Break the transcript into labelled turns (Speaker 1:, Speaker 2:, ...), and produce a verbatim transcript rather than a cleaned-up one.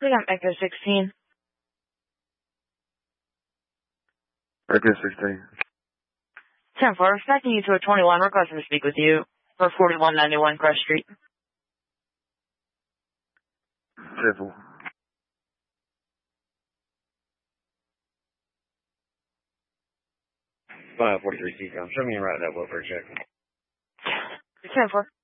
Speaker 1: We got Echo sixteen.
Speaker 2: Echo sixteen.
Speaker 1: ten four, expecting you to a twenty-one, requesting to speak with you for forty-one ninety-one Crush Street.
Speaker 2: ten four. five forty-three C-Com. Show me right that welfare check.
Speaker 1: ten four.